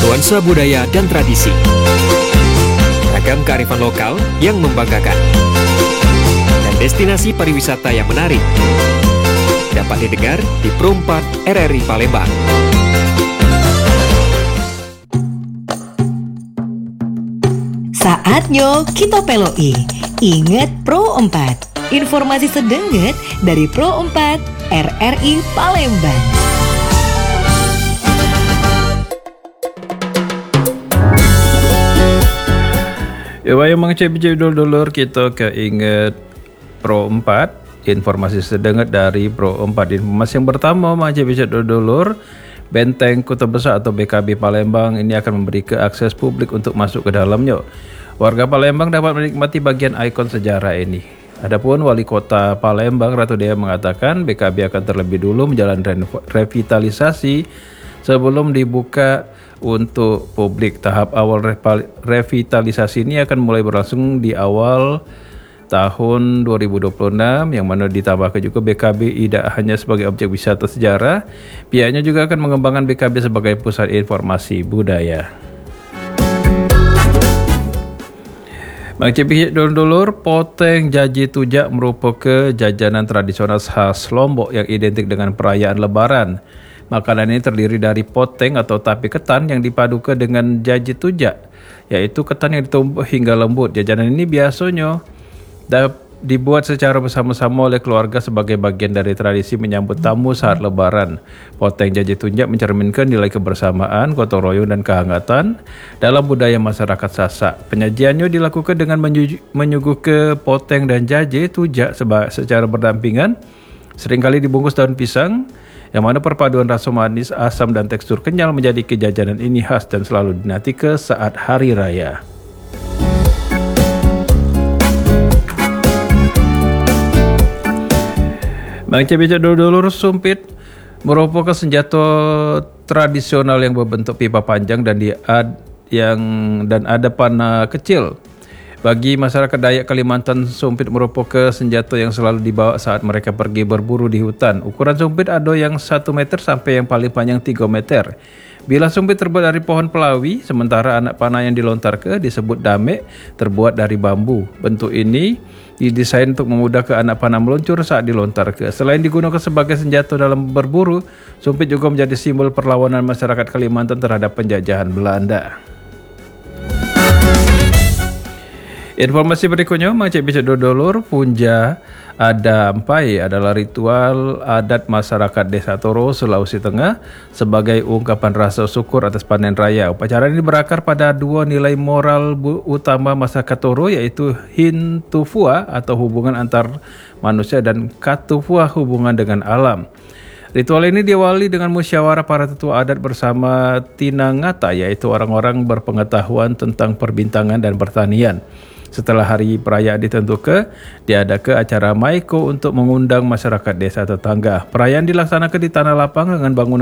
nuansa budaya dan tradisi, ragam kearifan lokal yang membanggakan, dan destinasi pariwisata yang menarik dapat didengar di Pro 4 RRI Palembang. Saatnya kita peloi. Ingat Pro 4. Informasi sedenget dari Pro 4 RRI Palembang. Ya, yang mengecek dulur kita keinget Pro 4, informasi sedengat dari Pro 4. Informasi yang pertama mengecek dulur, Benteng Kota Besar atau BKB Palembang ini akan memberi akses publik untuk masuk ke dalamnya. Warga Palembang dapat menikmati bagian ikon sejarah ini. Adapun Wali Kota Palembang Ratu Dea mengatakan BKB akan terlebih dulu menjalankan revitalisasi sebelum dibuka untuk publik. Tahap awal revitalisasi ini akan mulai berlangsung di awal tahun 2026, yang mana ditambahkan juga BKB tidak hanya sebagai objek wisata sejarah, pihaknya juga akan mengembangkan BKB sebagai pusat informasi budaya. Mengecek dulur, poteng jaji tujak merupakan jajanan tradisional khas Lombok yang identik dengan perayaan Lebaran. Makanan ini terdiri dari poteng atau tape ketan yang dipadukan dengan jaji tujak, yaitu ketan yang ditumbuk hingga lembut. Jajanan ini biasanya dibuat secara bersama-sama oleh keluarga sebagai bagian dari tradisi menyambut tamu saat Lebaran. Poteng jaji tujak mencerminkan nilai kebersamaan, gotong royong, dan kehangatan dalam budaya masyarakat Sasak. Penyajiannya dilakukan dengan menyuguhkan poteng dan jaji tujak secara berdampingan, seringkali dibungkus daun pisang, yang mana perpaduan rasa manis, asam, dan tekstur kenyal menjadi jajanan ini khas dan selalu dinantikan saat hari raya. Mengecek dulur, sumpit merupakan senjata tradisional yang berbentuk pipa panjang dan ada panah kecil. Bagi masyarakat Dayak Kalimantan, sumpit merupakan senjata yang selalu dibawa saat mereka pergi berburu di hutan. Ukuran sumpit ada yang 1 meter sampai yang paling panjang 3 meter. Bila sumpit terbuat dari pohon pelawi, sementara anak panah yang dilontarkan disebut damek, terbuat dari bambu. Bentuk ini didesain untuk memudahkan anak panah meluncur saat dilontarkan. Selain digunakan sebagai senjata dalam berburu, sumpit juga menjadi simbol perlawanan masyarakat Kalimantan terhadap penjajahan Belanda. Informasi berikutnya, mengecek dulur, Punja Adampai adalah ritual adat masyarakat Desa Toro, Sulawesi Tengah sebagai ungkapan rasa syukur atas panen raya. Upacara ini berakar pada dua nilai moral utama masyarakat Toro, yaitu Hintufua atau hubungan antar manusia dan Katufua hubungan dengan alam. Ritual ini diawali dengan musyawarah para tetua adat bersama Tinangata, yaitu orang-orang berpengetahuan tentang perbintangan dan pertanian. Setelah hari perayaan ditentukan, diadakan acara Maiko untuk mengundang masyarakat desa tetangga. Perayaan dilaksanakan di tanah lapang dengan bangunan